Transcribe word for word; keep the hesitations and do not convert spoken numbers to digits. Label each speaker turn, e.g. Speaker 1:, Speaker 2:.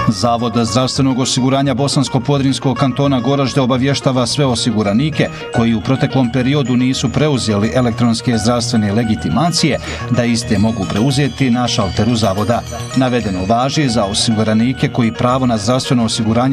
Speaker 1: Zavod zdravstvenog osiguranja Bosansko-Podrinjskog kantona Goražde obavještava sve osiguranike koji u proteklom periodu nisu preuzeli elektronske zdravstvene legitimacije da iste mogu preuzeti na šalteru zavoda. Navedeno važi za osiguranike koji pravo na zdravstveno osiguranje